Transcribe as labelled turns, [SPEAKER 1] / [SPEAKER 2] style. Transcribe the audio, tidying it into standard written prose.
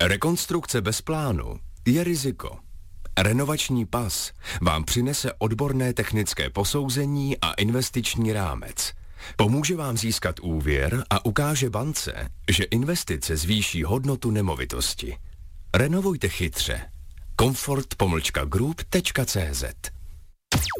[SPEAKER 1] Rekonstrukce bez plánu je riziko. Renovační pas vám přinese odborné technické posouzení a investiční rámec. Pomůže vám získat úvěr a ukáže bance, že investice zvýší hodnotu nemovitosti. Renovujte chytře. Comfort-group.cz